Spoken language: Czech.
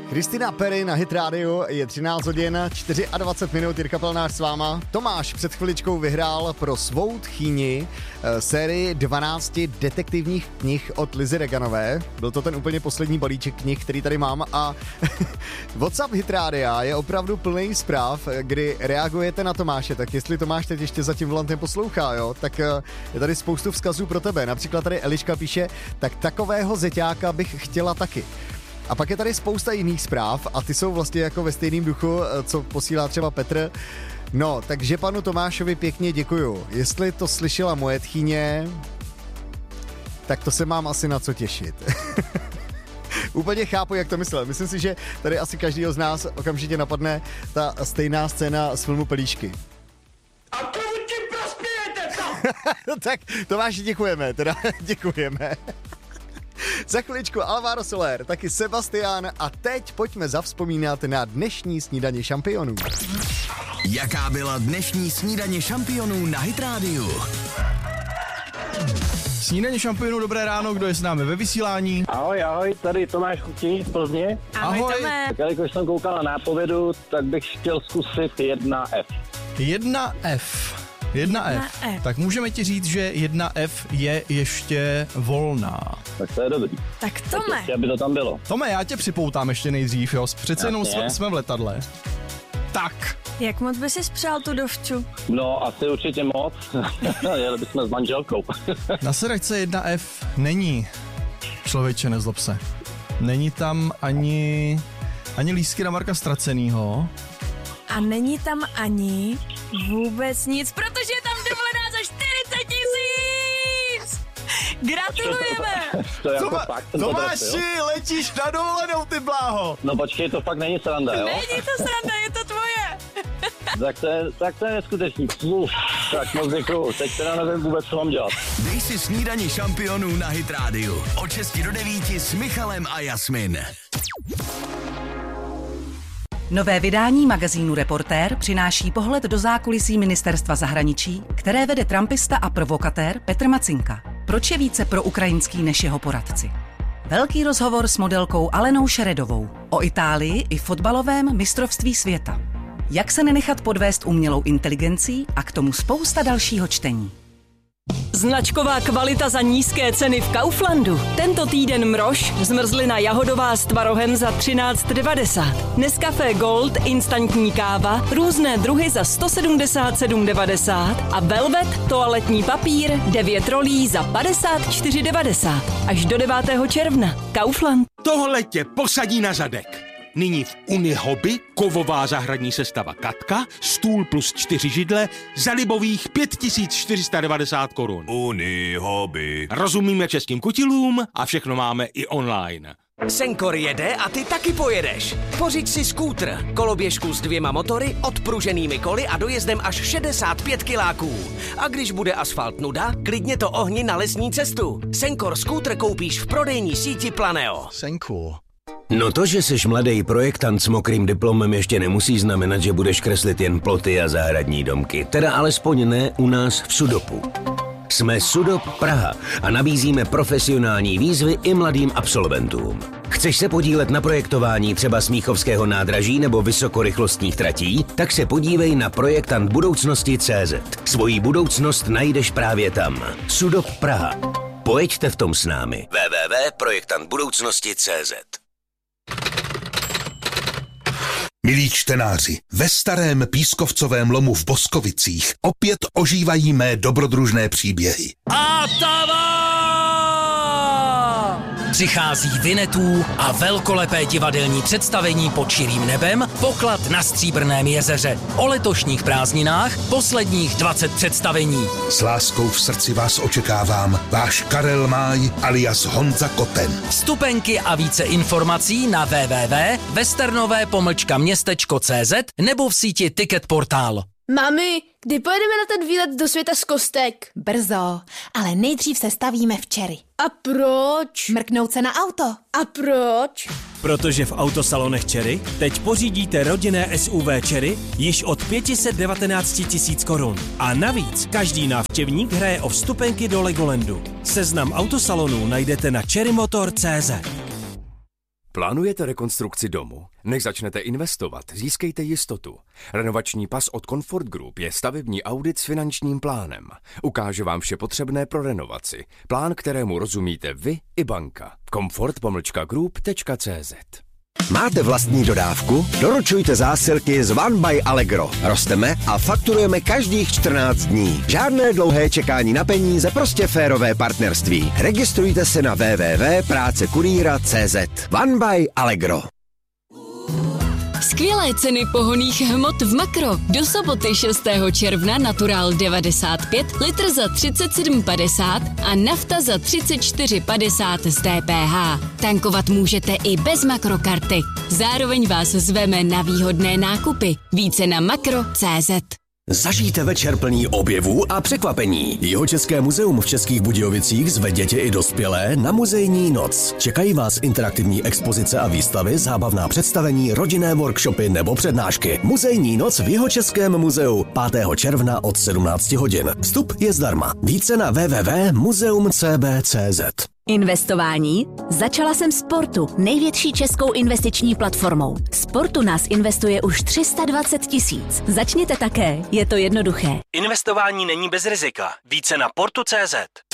Christina Perry na Hit Radio, je 13 hodin, 24 minut, Jirka Pelnář s váma. Tomáš před chviličkou vyhrál pro svou tchýni sérii 12 detektivních knih od Lizy Reganové. Byl to ten úplně poslední balíček knih, který tady mám a WhatsApp Hit Radia je opravdu plný zpráv, kdy reagujete na Tomáše, tak jestli Tomáš teď ještě za tím volantem poslouchá, jo, tak je tady spoustu vzkazů pro tebe. Například tady Eliška píše, tak takového zeťáka bych chtěla taky. A pak je tady spousta jiných zpráv a ty jsou vlastně jako ve stejném duchu, co posílá třeba Petr. No, takže panu Tomášovi pěkně děkuju. Jestli to slyšela moje tchýně, tak to se mám asi na co těšit. Úplně chápu, jak to myslel. Myslím si, že tady asi každýho z nás okamžitě napadne ta stejná scéna z filmu Pelíšky. A komu tím prospějete to? Tak Tomáši děkujeme. Za chviličku Alvaro Soler, taky Sebastian a teď pojďme zavzpomínat na dnešní snídaně šampionů. Jaká byla dnešní snídaně šampionů na Hit Radio? Snídaně šampionů, dobré ráno, kdo je s námi ve vysílání? Ahoj, tady Tomáš Chutí z Plzně. Ahoj. Tak jelikož jsem koukal na nápovědu, tak bych chtěl zkusit 1F. 1F. Tak můžeme ti říct, že 1F je ještě volná. Tak to je dobrý. Tak Tome. Tak aby to tam bylo. Tome, já tě připoutám ještě nejdřív, jo? Přece jenom jsme v letadle. Tak. Jak moc by si spřál tu dovču? No, asi určitě moc. Jeli bychom s manželkou. Na sedačce 1F není, člověče, nezlob se. Není tam ani lístky na Marka Ztracenýho. A není tam ani vůbec nic, protože je tam dovolená za 40 000! Gratulujeme! To je jako fakt. Tomáši, letíš na dovolenou, ty bláho! No počkej, to fakt není sranda, jo? Není to sranda, je to tvoje! Tak to je neskutečný. Tak moc děkuju. Teď teda nevím vůbec, co mám dělat. Dej si snídaně šampionů na Hit Radio. Od 6 do 9 s Michalem a Jasmin. Nové vydání magazínu Reportér přináší pohled do zákulisí ministerstva zahraničí, které vede trumpista a provokatér Petr Macinka. Proč je více proukrajinský než jeho poradci? Velký rozhovor s modelkou Alenou Šeredovou o Itálii i fotbalovém mistrovství světa. Jak se nenechat podvést umělou inteligencí a k tomu spousta dalšího čtení. Značková kvalita za nízké ceny v Kauflandu. Tento týden mrož, zmrzlina jahodová s tvarohem za 13,90. Nescafé Gold, instantní káva, různé druhy za 177,90 a Velvet, toaletní papír, 9 rolí za 54,90. Až do 9. června. Kaufland. Tohle tě posadí na zadek. Nyní v Unihobby kovová zahradní sestava Katka, stůl plus 4 židle za libových 5490 korun. Unihobby. Rozumíme českým kutilům a všechno máme i online. Senkor jede a ty taky pojedeš. Pořiď si skútr, koloběžku s 2 motory, odpruženými koly a dojezdem až 65 kiláků. A když bude asfalt nuda, klidně to ohni na lesní cestu. Senkor skútr koupíš v prodejní síti Planeo. Senkor. No to, že jsi mladý projektant s mokrým diplomem, ještě nemusí znamenat, že budeš kreslit jen ploty a zahradní domky. Teda alespoň ne u nás v Sudopu. Jsme Sudop Praha a nabízíme profesionální výzvy i mladým absolventům. Chceš se podílet na projektování třeba Smíchovského nádraží nebo vysokorychlostních tratí? Tak se podívej na projektant budoucnosti.cz. Svoji budoucnost najdeš právě tam. Sudop Praha. Pojeďte v tom s námi. www.projektantbudoucnosti.cz. Milí čtenáři, ve starém pískovcovém lomu v Boskovicích opět ožívají mé dobrodružné příběhy. Přichází Vinetů a velkolepé divadelní představení Pod širým nebem, Poklad na Stříbrném jezeře. O letošních prázdninách posledních 20 představení. S láskou v srdci vás očekávám, váš Karel Máj alias Honza Koten. Vstupenky a více informací na www.westernové-městečko.cz nebo v síti Ticket Portál. Mami, kdy pojedeme na ten výlet do světa z kostek? Brzo, ale nejdřív se stavíme včery. A proč? Mrknout se na auto. A proč? Protože v autosalonech Cherry teď pořídíte rodinné SUV Cherry již od 519 000 korun. A navíc každý návštěvník hraje o vstupenky do Legolandu. Seznam autosalonů najdete na cherrymotor.cz. Plánujete rekonstrukci domu? Než začnete investovat, získejte jistotu. Renovační pas od Comfort Group je stavební audit s finančním plánem. Ukáže vám vše potřebné pro renovaci. Plán, kterému rozumíte vy i banka. comfort-group.cz. Máte vlastní dodávku? Doručujte zásilky z One by Allegro. Rosteme a fakturujeme každých 14 dní. Žádné dlouhé čekání na peníze, prostě férové partnerství. Registrujte se na www.prácekurýra.cz. One by Allegro. Skvělé ceny pohonných hmot v Makro. Do soboty 6. června Natural 95, litr za 37,50 a nafta za 34,50 z DPH. Tankovat můžete i bez Makrokarty. Zároveň vás zveme na výhodné nákupy. Více na makro.cz. Zažijte večer plný objevů a překvapení. Jihočeské muzeum v Českých Budějovicích zve děti i dospělé na muzejní noc. Čekají vás interaktivní expozice a výstavy, zábavná představení, rodinné workshopy nebo přednášky. Muzejní noc v Jihočeském muzeu 5. června od 17 hodin. Vstup je zdarma. Více na www.muzeumcb.cz. Investování? Začala jsem Sportu, největší českou investiční platformou. Sportu nás investuje už 320 000. Začněte také, je to jednoduché. Investování není bez rizika. Více na portu.cz.